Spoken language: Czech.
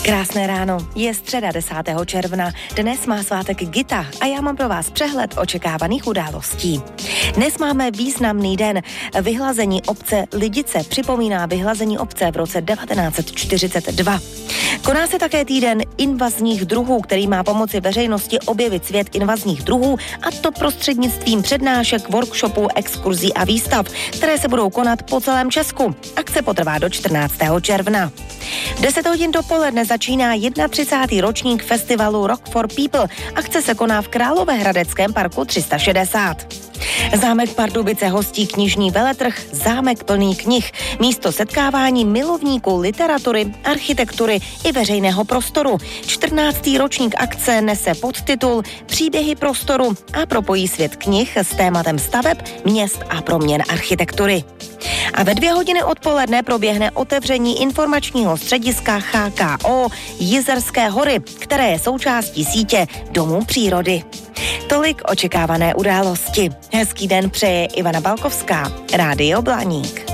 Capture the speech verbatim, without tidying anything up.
Krásné ráno, je středa desátého června, dnes má svátek Gita a já mám pro vás přehled očekávaných událostí. Dnes máme významný den. Vyhlazení obce Lidice připomíná vyhlazení obce v roce devatenáct set čtyřicet dva. Koná se také týden invazních druhů, který má pomoci veřejnosti objevit svět invazních druhů, a to prostřednictvím přednášek, workshopů, exkurzí a výstav, které se budou konat po celém Česku. Akce potrvá do čtrnáctého června. V deset hodin dopoledne začíná třicátý první ročník festivalu Rock for People. Akce se koná v Královéhradeckém parku tři sta šedesát. Zámek Pardubice hostí knižní veletrh Zámek plný knih. Místo setkávání milovníků literatury, architektury i veřejného prostoru. čtrnáctý ročník akce nese podtitul Příběhy prostoru a propojí svět knih s tématem staveb, měst a proměn architektury. A ve dvě hodiny odpoledne proběhne otevření informačního střediska H K O Jizerské hory, které je součástí sítě Domů přírody. Tolik očekávané události. Hezký den přeje Ivana Balkovská, Rádio Blaník.